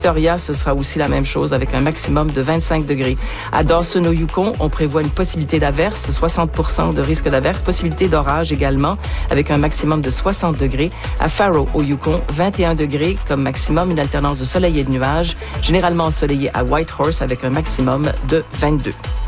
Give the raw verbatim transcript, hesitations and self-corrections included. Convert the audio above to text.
Victoria, ce sera aussi la même chose avec un maximum de vingt-cinq degrés. À Dawson au Yukon, on prévoit une possibilité d'averse, soixante pour cent de risque d'averse, possibilité d'orage également avec un maximum de soixante degrés. À Faro au Yukon, vingt et un degrés comme maximum, une alternance de soleil et de nuages, généralement ensoleillé à Whitehorse avec un maximum de vingt-deux.